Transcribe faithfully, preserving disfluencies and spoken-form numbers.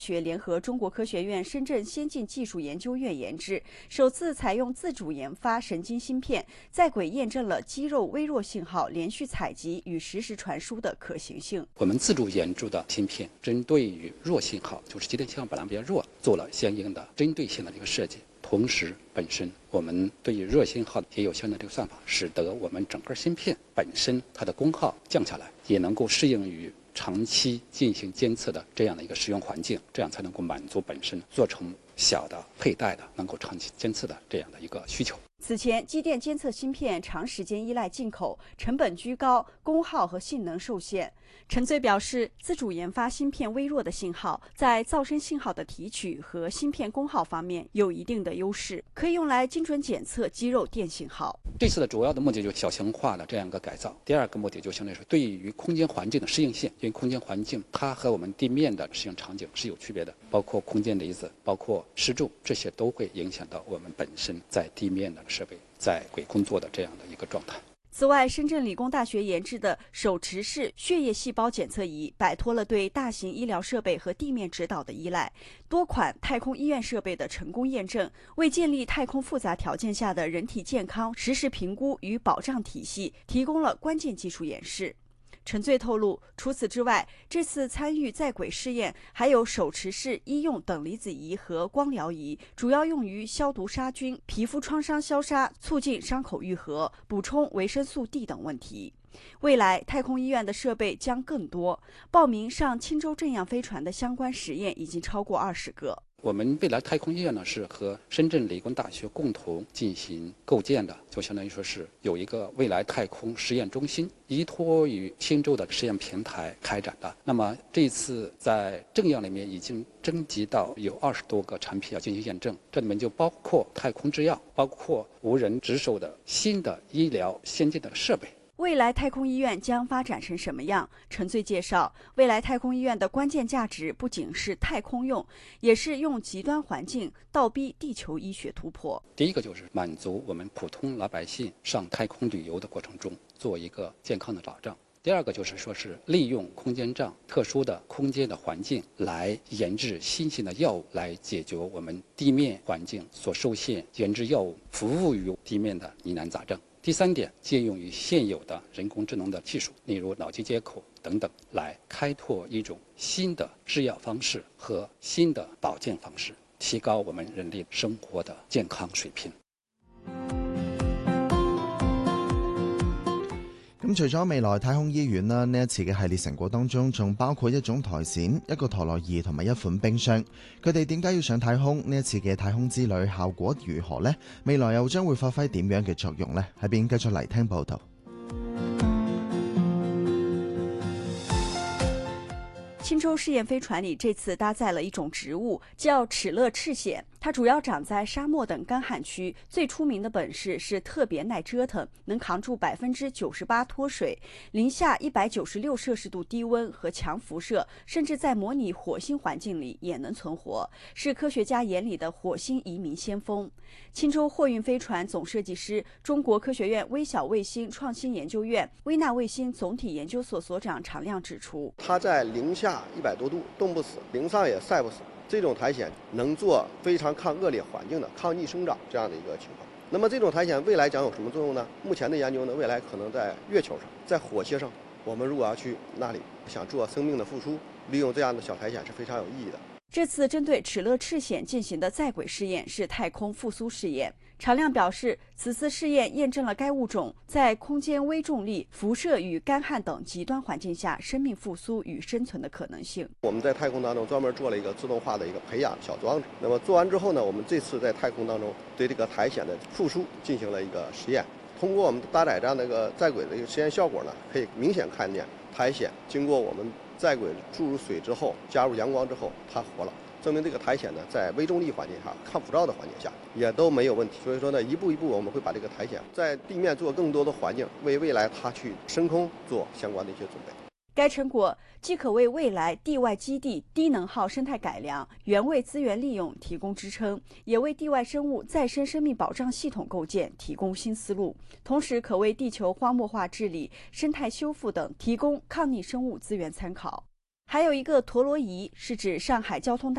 学联合中国科学院深圳先进技术研究院研制，首次采用自主研发神经芯片，在轨验证了肌肉微弱信号连续采集与实时传输的可行性。 我们自主研制的芯片，针对于弱信号，就是肌电信号本来比较弱，做了相应的针对性的这个设计。同时，本身我们对于弱信号也有相应的这个算法，使得我们整个芯片本身它的功耗降下来，也能够适应于长期进行监测的这样的一个使用环境，这样才能够满足本身做成小的佩戴的能够长期监测的这样的一个需求。 此前，机电监测芯片长时间依赖进口，成本居高，功耗和性能受限。陈醉表示，自主研发芯片微弱的信号，在噪声信号的提取和芯片功耗方面有一定的优势，可以用来精准检测肌肉电信号。 这次的主要的目的就是小型化的这样一个改造。第二个目的就相当于说，对于空间环境的适应性，因为空间环境它和我们地面的适应场景是有区别的，包括空间离子，包括湿度，这些都会影响到我们本身在地面的设备在轨工作的这样的一个状态。 此外，深圳理工大学研制的手持式血液细胞检测仪摆脱了对大型医疗设备和地面指导的依赖，多款太空医院设备的成功验证，为建立太空复杂条件下的人体健康实时评估与保障体系提供了关键技术演示。陈醉透露，除此之外，这次参与在轨试验还有手持式医用等离子仪和光疗仪，主要用于消毒杀菌、皮肤创伤消杀、促进伤口愈合、补充维生素 D 等问题。未来太空医院的设备将更多，报名上青州正样飞船的相关实验已经超过二十个。 我们未来太空医院呢是和深圳理工大学共同进行构建的，就相当于说是有一个未来太空实验中心，依托于青州的实验平台开展的。那么这次在正样里面已经征集到有二十多个产品要进行验证，这里面就包括太空制药，包括无人值守的新的医疗先进的设备。 未来太空医院将发展成什么样？陈醉介绍，未来太空医院的关键价值不仅是太空用，也是用极端环境倒逼地球医学突破。 第一个就是满足我们普通老百姓上太空旅游的过程中做一个健康的保障。第二个就是说是利用空间站特殊的空间的环境来研制新型的药物，来解决我们地面环境所受限研制药物服务于地面的疑难杂症。第三点，借用于现有的人工智能的技术，例如脑机接口等等，来开拓一种新的制药方式和新的保健方式，提高我们人类生活的健康水平。 咁除咗未來太空醫院啦，呢一次嘅系列成果當中，仲包括一種台扇、一個陀螺儀同埋一款冰箱。佢哋點解要上太空？呢一次嘅太空之旅效果如何呢？未來又將會發揮點樣嘅作用呢？喺邊繼續嚟聽報導。 青州试验飞船里这次搭载了一种植物，叫齿勒赤藓。它主要长在沙漠等干旱区，最出名的本事是特别耐折腾，能扛住百分之九十八脱水，零下一百九十六摄氏度低温和强辐射，甚至在模拟火星环境里也能存活，是科学家眼里的火星移民先锋。青州货运飞船总设计师、中国科学院微小卫星创新研究院微纳卫星总体研究所所长常亮指出， 它在零下一百多度冻不死，零上也晒不死。这种苔藓能做非常抗恶劣环境的抗逆生长这样的一个情况。那么这种苔藓未来将有什么作用呢？目前的研究呢，未来可能在月球上，在火星上，我们如果要去那里想做生命的复苏，利用这样的小苔藓是非常有意义的。 这次针对齿勒赤藓进行的在轨试验是太空复苏试验。常亮表示，此次试验验证了该物种在空间微重力、辐射与干旱等极端环境下生命复苏与生存的可能性。 我们在太空当中专门做了一个自动化的一个培养小装置。那么做完之后呢，我们这次在太空当中对这个苔藓的复苏进行了一个实验。通过我们搭载这样的一个在轨的一个实验效果呢，可以明显看见苔藓经过我们在轨注入水之后，加入阳光之后，它活了。证明这个苔藓呢，在微重力环境下、抗辐照的环境下也都没有问题。所以说呢，一步一步我们会把这个苔藓在地面做更多的环境，为未来它去升空做相关的一些准备。 该成果既可为未来地外基地低能耗生态改良、原位资源利用提供支撑，也为地外生物再生生命保障系统构建提供新思路，同时可为地球荒漠化治理、生态修复等提供抗逆生物资源参考。 还有一个陀螺仪，是指上海交通大